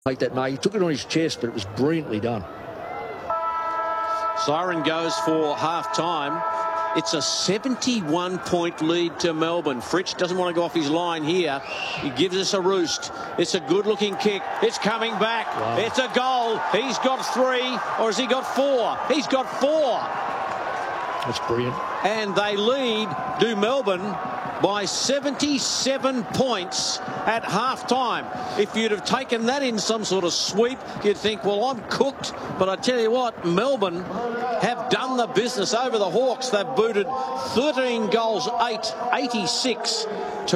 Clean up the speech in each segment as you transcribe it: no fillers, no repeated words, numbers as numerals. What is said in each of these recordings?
take that mark. He took it on his chest, but it was brilliantly done. Siren goes for half-time. It's a 71-point lead to Melbourne. Fritsch doesn't want to go off his line here. He gives us a roost. It's a good-looking kick. It's coming back. Wow. It's a goal. He's got 3, or has he got 4? He's got 4. That's brilliant. And they lead, do Melbourne, by 77 points at half-time. If you'd have taken that in some sort of sweep, you'd think, well, I'm cooked. But I tell you what, Melbourne have done the business over the Hawks. They've booted 13 goals, 86 to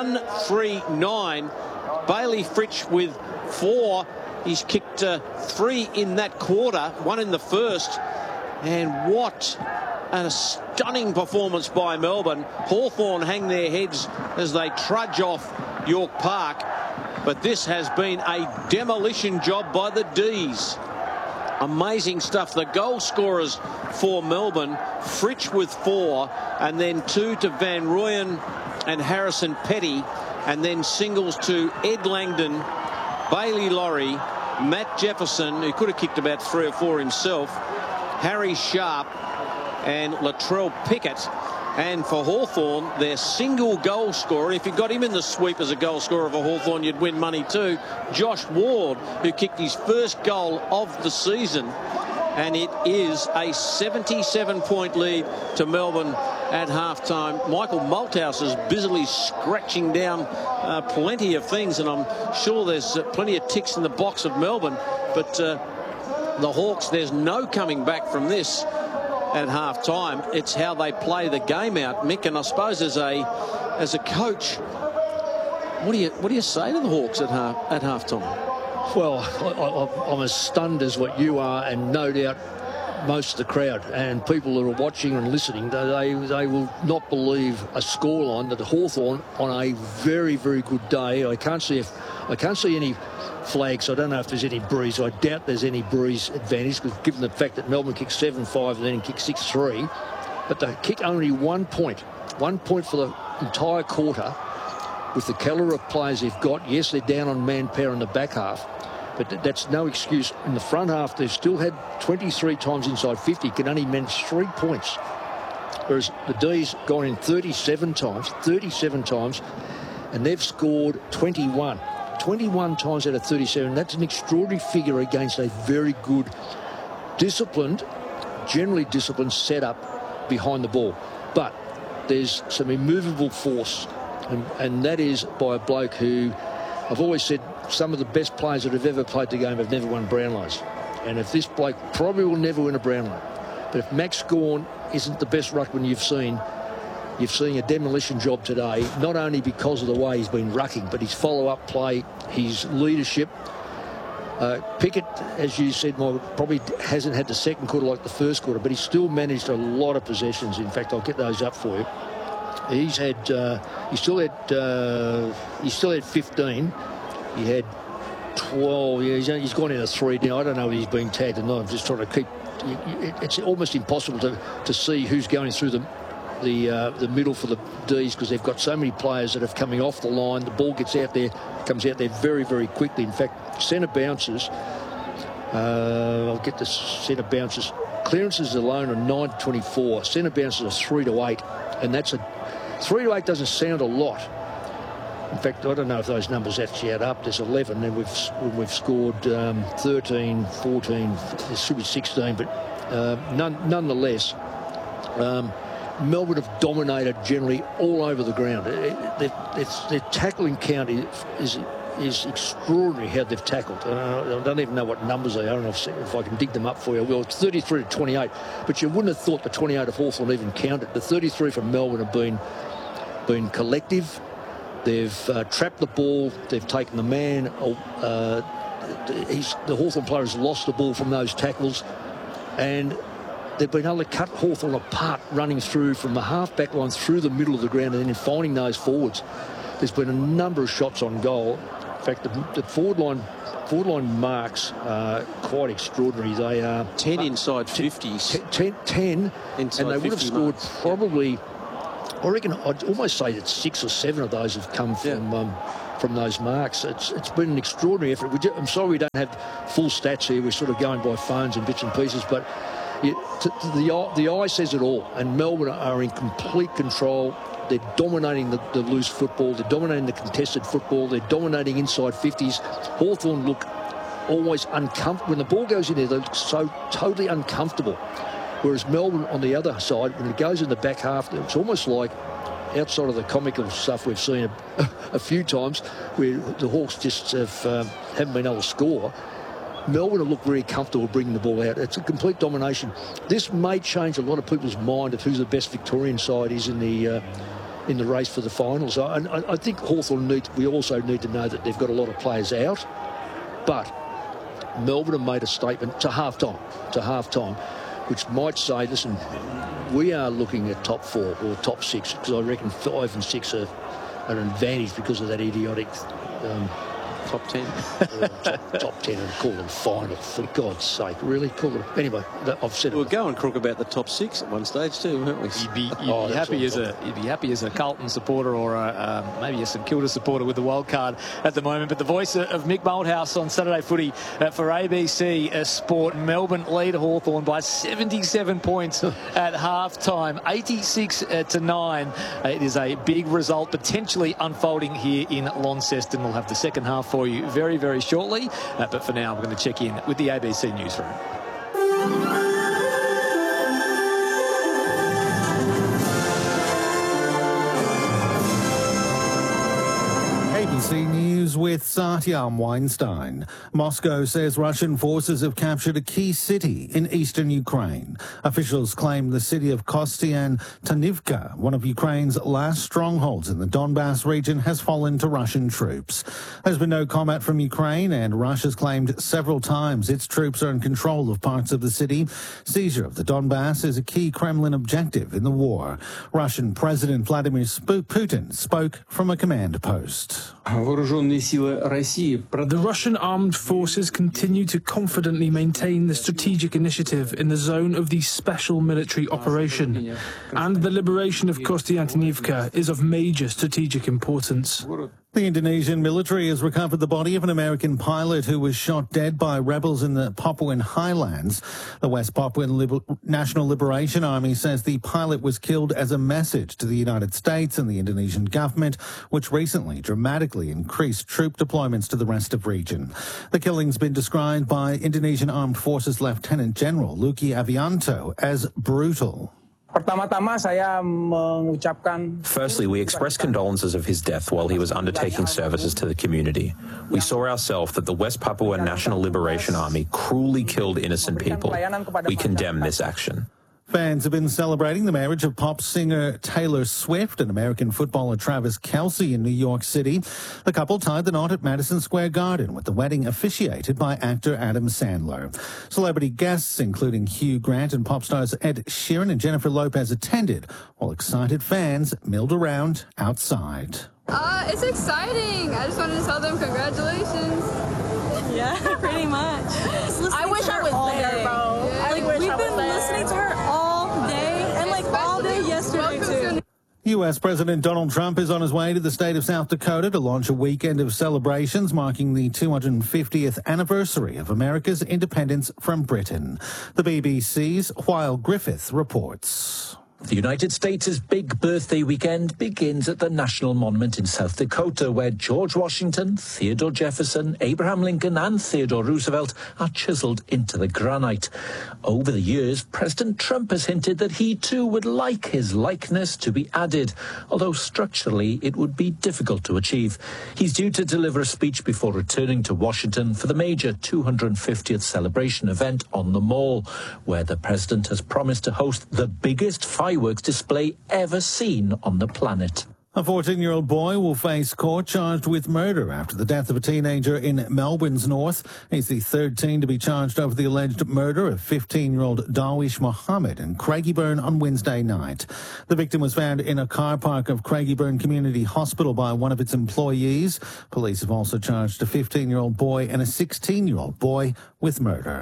139. Bailey Fritsch with 4. He's kicked 3 in that quarter, 1 in the first. And what a stunning performance by Melbourne. Hawthorn hang their heads as they trudge off York Park. But this has been a demolition job by the D's. Amazing stuff. The goal scorers for Melbourne, Fritsch with 4, and then 2 to Van Rooyen and Harrison Petty, and then singles to Ed Langdon, Bailey Laurie, Matt Jefferson, who could have kicked about 3 or 4 himself, Harry Sharp, and Latrell Pickett. And for Hawthorn, their single goal scorer, if you got him in the sweep as a goal scorer for Hawthorn, you'd win money too, Josh Ward, who kicked his first goal of the season. And it is a 77-point lead to Melbourne at halftime. Michael Malthouse is busily scratching down plenty of things, and I'm sure there's plenty of ticks in the box of Melbourne. But the Hawks, there's no coming back from this at half-time. It's how they play the game out, Mick. And I suppose as a coach, what do you say to the Hawks at half-time? Well, I'm as stunned as what you are, and no doubt most of the crowd and people that are watching and listening, they will not believe a scoreline that Hawthorn on a very, very good day. I can't see any flags. I don't know if there's any breeze. I doubt there's any breeze advantage, because given the fact that Melbourne kicked 7-5 and then kicked 6-3, but they kick only 1 point for the entire quarter with the calibre of players they've got. Yes, they're down on manpower in the back half, but that's no excuse. In the front half, they've still had 23 times inside 50, can only manage 3 points, whereas the D's gone in 37 times, and they've scored 21 times out of 37. That's an extraordinary figure against a very good, generally disciplined setup behind the ball. But there's some immovable force, and that is by a bloke who, I've always said, some of the best players that have ever played the game have never won Brownlows. And if this bloke probably will never win a Brownlow. But if Max Gawn isn't the best ruckman you've seen a demolition job today, not only because of the way he's been rucking, but his follow-up play, his leadership. Pickett, as you said, probably hasn't had the second quarter like the first quarter, but he's still managed a lot of possessions. In fact, I'll get those up for you. He still had 15. He had 12. Yeah, he's gone into 3 now. I don't know if he's being tagged or not. I'm just trying to keep. It's almost impossible to see who's going through the middle for the D's, because they've got so many players that are coming off the line. The ball comes out there very, very quickly. In fact, centre bounces. I'll get the centre bounces. Clearances alone are 9 to 24. Centre bounces are 3 to 8, and that's 3 to 8 doesn't sound a lot. In fact, I don't know if those numbers actually add up. There's 11, and we've scored 13, 14. There should be 16, but nonetheless, Melbourne have dominated generally all over the ground. Their tackling count is extraordinary how they've tackled. I don't even know what numbers they are. I don't know if I can dig them up for you. Well, it's 33 to 28, but you wouldn't have thought the 28 of Hawthorn even counted. The 33 from Melbourne have been collective. They've trapped the ball. They've taken the man. The Hawthorn player has lost the ball from those tackles, and they've been able to cut Hawthorn apart, running through from the half-back line through the middle of the ground and then finding those forwards. There's been a number of shots on goal. In fact, the forward line marks are quite extraordinary. They are 10 inside 50s. 10 inside, and they would have scored marks. Probably, I reckon, I'd almost say that 6 or 7 of those have come from from those marks. It's been an extraordinary effort. I'm sorry we don't have full stats here. We're sort of going by phones and bits and pieces, but the eye says it all. And Melbourne are in complete control. They're dominating the loose football. They're dominating the contested football. They're dominating inside 50s. Hawthorn look always uncomfortable. When the ball goes in there, they look so totally uncomfortable. Whereas Melbourne, on the other side, when it goes in the back half, it's almost like, outside of the comical stuff we've seen a few times, where the Hawks just haven't been able to score, Melbourne have looked very comfortable bringing the ball out. It's a complete domination. This may change a lot of people's mind of who the best Victorian side is in the race for the finals. And I think Hawthorn we also need to know that they've got a lot of players out, but Melbourne have made a statement to half-time, which might say, listen, we are looking at top 4 or top 6, because I reckon 5 and 6 are an advantage because of that idiotic top 10. top 10 and call them final, for God's sake. Really? Call them. Anyway, I've said it. We'll go and crook about the top 6 at one stage too, won't we? You'd be happy as a Carlton supporter or maybe a St Kilda supporter with the wild card at the moment. But the voice of Mick Malthouse on Saturday Footy for ABC Sport. Melbourne lead Hawthorn by 77 points at half-time, 86-9. It is a big result potentially unfolding here in Launceston. We'll have the second half for you very, very shortly. But for now, we're going to check in with the ABC Newsroom. ABC News with Satyam Weinstein. Moscow says Russian forces have captured a key city in eastern Ukraine. Officials claim the city of Kostiantynivka, one of Ukraine's last strongholds in the Donbass region, has fallen to Russian troops. There's been no comment from Ukraine, and Russia's claimed several times its troops are in control of parts of the city. Seizure of the Donbass is a key Kremlin objective in the war. Russian President Vladimir Putin spoke from a command post. The Russian armed forces continue to confidently maintain the strategic initiative in the zone of the special military operation, and the liberation of Kostiantynivka is of major strategic importance. The Indonesian military has recovered the body of an American pilot who was shot dead by rebels in the Papuan highlands. The West Papuan National Liberation Army says the pilot was killed as a message to the United States and the Indonesian government, which recently dramatically increased troop deployments to the rest of the region. The killing's been described by Indonesian Armed Forces Lieutenant General Luki Avianto as brutal. Firstly, we express condolences of his death while he was undertaking services to the community. We saw ourselves that the West Papua National Liberation Army cruelly killed innocent people. We condemn this action. Fans have been celebrating the marriage of pop singer Taylor Swift and American footballer Travis Kelce in New York City. The couple tied the knot at Madison Square Garden, with the wedding officiated by actor Adam Sandler. Celebrity guests, including Hugh Grant and pop stars Ed Sheeran and Jennifer Lopez, attended, while excited fans milled around outside. It's exciting. I just wanted to tell them congratulations. Yeah, pretty much. I wish I was there, bro. We've been listening to her all day and all day yesterday too. U.S. President Donald Trump is on his way to the state of South Dakota to launch a weekend of celebrations marking the 250th anniversary of America's independence from Britain. The BBC's While Griffith reports. The United States' big birthday weekend begins at the National Monument in South Dakota, where George Washington, Theodore Jefferson, Abraham Lincoln and Theodore Roosevelt are chiseled into the granite. Over the years, President Trump has hinted that he too would like his likeness to be added, although structurally it would be difficult to achieve. He's due to deliver a speech before returning to Washington for the major 250th celebration event on the Mall, where the president has promised to host the biggest fireworks display ever seen on the planet. A 14-year-old boy will face court charged with murder after the death of a teenager in Melbourne's north. He's the third teen to be charged over the alleged murder of 15-year-old Darwish Mohammed in Craigieburn on Wednesday night. The victim was found in a car park of Craigieburn Community Hospital by one of its employees. Police have also charged a 15-year-old boy and a 16-year-old boy with murder.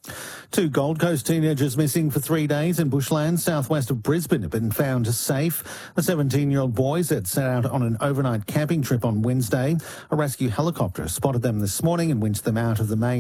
Two Gold Coast teenagers missing for 3 days in bushland southwest of Brisbane have been found safe. The 17-year-old boys had set out on an overnight camping trip on Wednesday. A rescue helicopter spotted them this morning and winched them out of the main